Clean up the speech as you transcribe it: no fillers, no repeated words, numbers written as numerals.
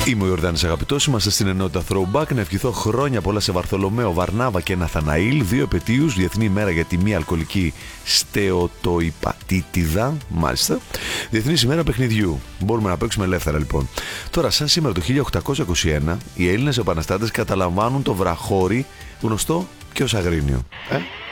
Είμαι ο Ιορδάνης Αγαπητός, είμαστε στην ενότητα Throwback. Να ευχηθώ χρόνια πολλά σε Βαρθολομαίο, Βαρνάβα και Ναθαναήλ. 2 επετείους, Διεθνή ημέρα για τη μη αλκοολική στεοτοϊπατίτιδα, μάλιστα. Διεθνής ημέρα παιχνιδιού. Μπορούμε να παίξουμε ελεύθερα λοιπόν. Τώρα, σαν σήμερα το 1821, οι Έλληνες επαναστάτες καταλαμβάνουν το βραχώρι, γνωστό και ως Αγρίνιο.